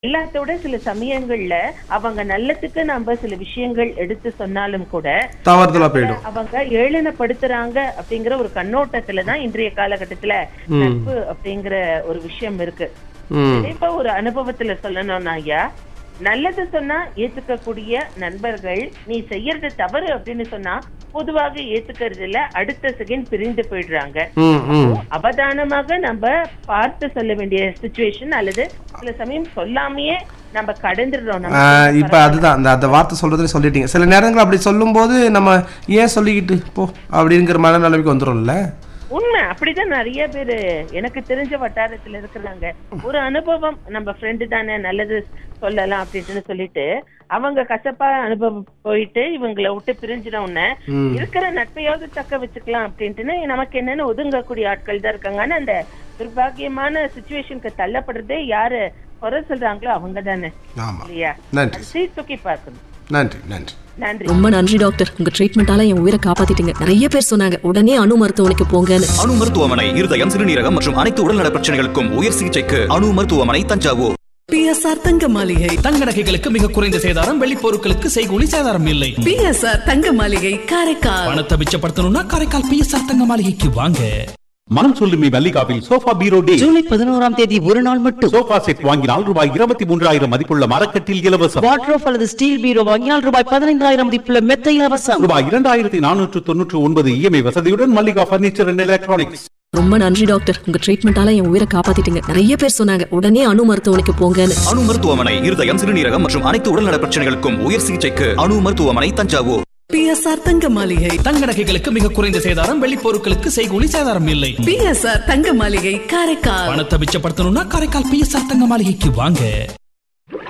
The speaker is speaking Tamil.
எல்லாத்தோட சில சமயங்கள்ல அவங்க நல்லதுக்கு நம்ம சில விஷயங்கள் எடுத்து சொன்னாலும் கூட தவறுதலா போயிடும். அவங்க ஏளனப்படுத்துறாங்க அப்படிங்கிற ஒரு கண்ணோட்டத்துலதான் இன்றைய காலகட்டத்துல நட்பு அப்படிங்கிற ஒரு விஷயம் இருக்கு. இப்ப ஒரு அனுபவத்துல சொல்லணும்னா ஐயா, நல்லது சொன்னா ஏத்துக்கக்கூடிய நண்பர்கள் நீ செய்யறது தவறு அப்படின்னு சொன்னா பொதுவாக ஏத்துக்கிறது இல்ல, அடுத்த செகண்ட் பிரிந்து போயிடுறாங்க. அவதானமாக நம்ம பார்த்து சொல்ல வேண்டிய சிச்சுவேஷன் அல்லது சில சமயம் சொல்லாமையே நம்ம கடந்துடுறோம். இப்ப அதுதான் அந்த வார்த்தை சொல்றதுல சொல்லிட்டீங்க. சில நேரங்கள் அப்படி சொல்லும் போது நம்ம ஏன் சொல்லிக்கிட்டு போ அப்படிங்கிற மனநிலைமைக்கு வந்துடும்ல. உண்மை அப்படிதான் நிறைய பேரு எனக்கு தெரிஞ்ச வட்டாரத்துல இருக்கிறாங்க. ஒரு அனுபவம் நம்ம ஃப்ரெண்டு தானே நல்லது சொல்லலாம் அப்படின்னு சொல்லிட்டு அவங்க கசப்பா அனுபவம் போயிட்டு இவங்களை விட்டு பிரிஞ்சிடவுன்னு இருக்கிற நட்பையாவது தக்க வச்சுக்கலாம் அப்படின்ட்டு நமக்கு என்னன்னு ஒதுங்கக்கூடிய ஆட்கள் தான் இருக்காங்க. ஆனா அந்த துர்பாகியமான சிச்சுவேஷனுக்கு தள்ளப்படுறதே யாரு குறை சொல்றாங்களோ அவங்க தானே இல்லையா? தூக்கி பார்க்கணும். நன்றி நன்றி நன்றி. ரொம்ப நன்றி டாக்டர், உங்க ட்ரீட்மெண்டால என் உயிரை காப்பாத்திட்டீங்க. நிறைய பேர் சொன்னாங்க உடனே அணு மருத்துவமனைக்கு போங்கன்னு. அணு மருத்துவமனை இருதயம், சிறுநீரகம் மற்றும் அனைத்து உடல்நல பிரச்சனைகளுக்கும் உயர் சிகிச்சைக்கு அணு மருத்துவமனை, தஞ்சாவூர். பிஎஸ்ஆர் தங்க மாளிகை தங்க நகைகளுக்கு மிக குறைந்த சேதாரம், வெள்ளி பொருட்களுக்கு செய்கூலி சேதாரம் இல்லை. பிஎஸ்ஆர் தங்க மாளிகை காரைக்கால். பணத்தை மிச்சப்படுத்தணும்னா காரைக்கால் பிஎஸ்ஆர் தங்க மாளிகைக்கு வாங்க. மனம் சொல்லுமே மல்லிகாவில் சோஃபா பீரோ டே ஜூலை 11ஆம் தேதி ஒரு நாள் மட்டும். சோஃபா செட் வாங்கினால் ரூபாய் 23,000 மதிப்புள்ள மரக்கட்டில் இலவசம். வாட்ரோப் அல்லது ஸ்டீல் பீரோ வாங்கினால் ரூபாய் 15,000 மதிப்புள்ள மெத்தை இலவசம். ரூபாய் 2,499 இஎம்ஐ வசதியுடன் மல்லிகா பர்னிச்சர் அண்ட் எலக்ட்ரானிக்ஸ். ரொம்ப நன்றி டாக்டர், உங்க ட்ரீட்மெண்டால என் உயிரை காப்பாத்திட்டீங்க. நிறைய பேர் சொன்னாங்க உடனே அணு மருத்துவமனைக்கு போங்கன்னு. அணு மருத்துவமனை இருதயம், சிறுநீரகம் மற்றும் அனைத்து உடல்நல பிரச்சனைகளுக்கும் உயர் சிகிச்சைக்கு அணு மருத்துவமனை, தஞ்சாவூர். பிஎஸ்ஆர் தங்க மாளிகை தங்க நகைகளுக்கு மிக குறைந்த சேதாரம், வெள்ளி பொருட்களுக்கு செய்கூலி சேதாரம் இல்லை. பிஎஸ்ஆர் தங்க மாளிகை காரைக்கால். பணத்தை மிச்சப்படுத்தணும்னா காரைக்கால் பிஎஸ்ஆர் தங்க மாளிகைக்கு வாங்க.